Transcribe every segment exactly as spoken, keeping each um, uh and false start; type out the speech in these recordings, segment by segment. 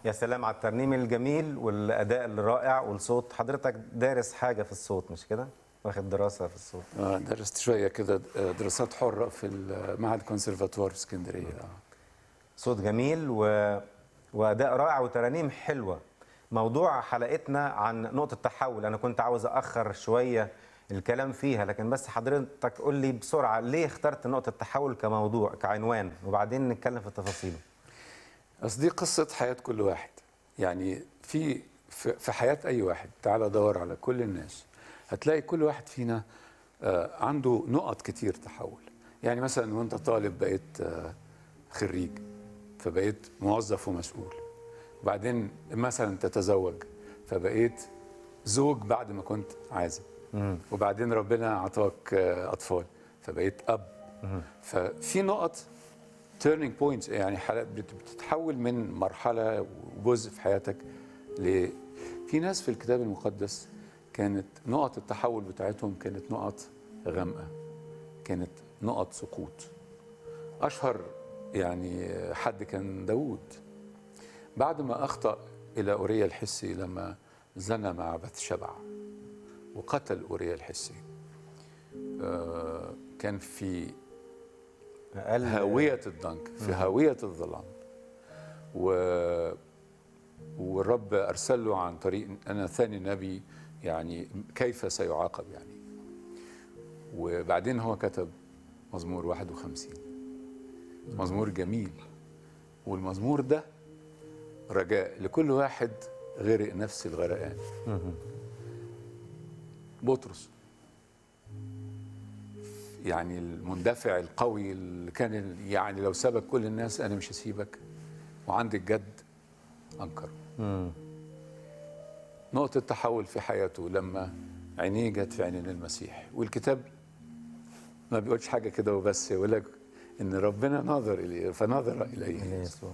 يا سلام على الترنيم الجميل والاداء الرائع والصوت. حضرتك دارس حاجه في الصوت مش كده؟ واخد دراسه في الصوت. آه درست شويه كده دراسات حره في معهد كونسرفاتوار في اسكندريه. اه صوت جميل و... واداء رائع وترانيم حلوه. موضوع حلقتنا عن نقطه تحول، انا كنت عاوز اخر شويه الكلام فيها، لكن بس حضرتك قول لي بسرعه ليه اخترت نقطه التحول كموضوع كعنوان، وبعدين نتكلم في التفاصيل. اصل دي قصه حياه كل واحد. يعني في في حياه اي واحد، تعال دور على كل الناس هتلاقي كل واحد فينا عنده نقط كتير تحول. يعني مثلا وانت طالب بقيت خريج، فبقيت موظف ومسؤول، وبعدين مثلا تتزوج فبقيت زوج بعد ما كنت عازب، وبعدين ربنا عطاك اطفال فبقيت اب. ففي نقط تيرنينج بوينتس، يعني حالات بتتحول من مرحله وجزء في حياتك ل في ناس في الكتاب المقدس كانت نقط التحول بتاعتهم كانت نقط غامقه، كانت نقط سقوط. اشهر يعني حد كان داوود، بعد ما اخطا الى اوريا الحسي لما زنى مع بثشبع وقتل اوريا الحسي، آه كان في هاويه الضنك، في هاويه الظلام، و والرب ارسل له عن طريق انا ثاني نبي يعني كيف سيعاقب يعني. وبعدين هو كتب مزمور واحد وخمسين، مزمور جميل، والمزمور ده رجاء لكل واحد غرق نفس الغرقان. بطرس يعني المندفع القوي اللي كان يعني لو سابك كل الناس انا مش هسيبك، وعند الجد انكر. نقطة تحول في حياته لما عينيه جت في عينين المسيح. والكتاب ما بيقولش حاجة كده وبس، يقول لك ان ربنا نظر اليه فنظر اليه يسوع.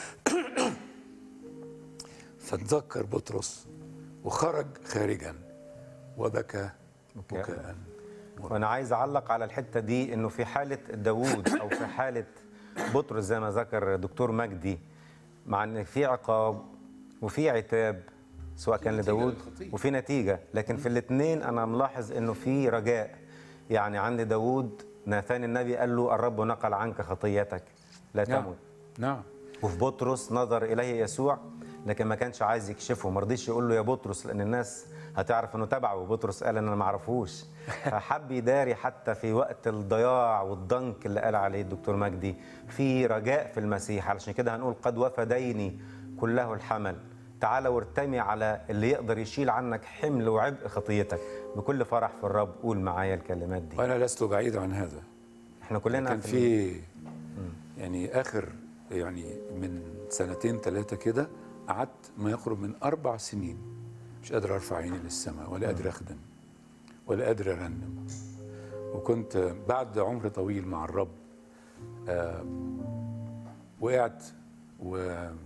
فتذكر بطرس وخرج خارجا وبكى بكاء. وانا عايز اعلق على الحته دي، انه في حاله داوود او في حاله بطرس زي ما ذكر دكتور مجدي، مع ان في عقاب وفي عتاب سواء كان لداوود وفي نتيجه، لكن في الاثنين انا ملاحظ انه في رجاء. يعني عند داوود ناثان النبي قال له الرب نقل عنك خطيتك لا تموت. نعم. وفي بطرس نظر اليه يسوع لكن ما كانش عايز يكشفه، ما رضيش يقول له يا بطرس لان الناس هتعرف انه تبعه، وبطرس قال انا ما اعرفوش. فحب يداري حتى في وقت الضياع والضنك اللي قال عليه الدكتور مجدي في رجاء في المسيح. علشان كده هنقول قد وفى ديني كله الحمل، تعال وارتمي على اللي يقدر يشيل عنك حمل وعبء خطيتك بكل فرح في الرب. قول معايا الكلمات دي. وانا لست بعيد عن هذا. احنا كلنا كان في يعني اخر يعني من سنتين ثلاثه كده قعدت ما يقرب من اربع سنين مش قادر ارفع عيني للسماء، ولا قادر اخدم، ولا قادر ارنم. وكنت بعد عمر طويل مع الرب آه وقعت وتعبت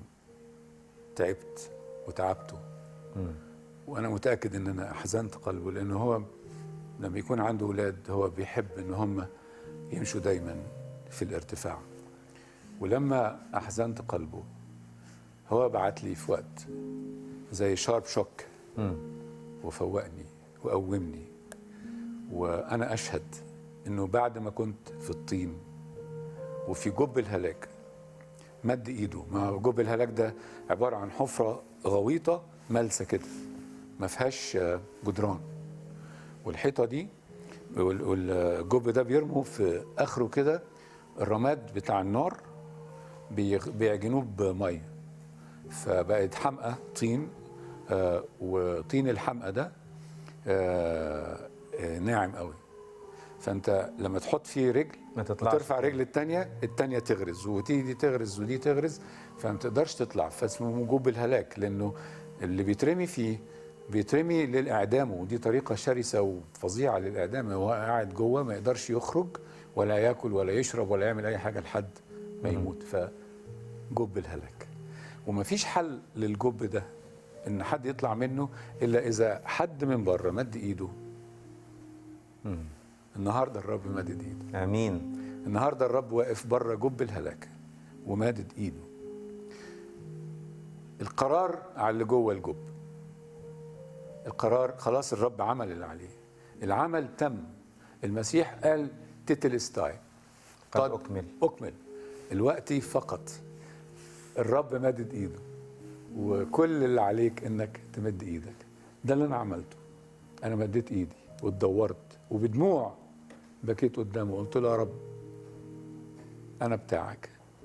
وتعبته. وانا متاكد ان انا احزنت قلبه، لانه هو لما يكون عنده اولاد هو بيحب ان هم يمشوا دايما في الارتفاع. ولما احزنت قلبه هو بعت لي في وقت زي شارب شوك وفوقني وقومني. وانا اشهد انه بعد ما كنت في الطين وفي جب الهلاك مد ايده. ما جب الهلاك ده عباره عن حفره غويطه ملسه كده ما فيهاش جدران، والحيطه دي والجب ده بيرموا في اخره كده الرماد بتاع النار بيعجنوه بميه، فبقت حمقى طين. آه وطين الحمقى ده آه آه ناعم قوي، فانت لما تحط فيه رجل ما تطلعش، وترفع رجل الثانيه الثانيه تغرز، وتيجي تغرز ودي تغرز، فما تقدرش تطلع. فاسمه جب الهلاك، لانه اللي بيترمي فيه بيترمي للاعدام، ودي طريقه شرسه وفظيعه للاعدام. هو قاعد جوه ما يقدرش يخرج ولا ياكل ولا يشرب ولا يعمل اي حاجه لحد ما يموت. فجب الهلاك. ومفيش حل للجب ده ان حد يطلع منه الا اذا حد من بره مد ايده. مم. النهارده الرب مدد ايده. امين. النهارده الرب واقف بره جب الهلاك ومادد ايده. القرار على اللي جوه الجب. القرار خلاص، الرب عمل اللي عليه، العمل تم. المسيح قال تيتلستاي، قد أكمل. أكمل. الوقت فقط. الرب مدد إيده، وكل اللي عليك إنك تمد إيدك. ده اللي أنا عملته. أنا مديت إيدي واتدورت وبدموع بكيت قدامه، قلت له يا رب أنا بتاعك،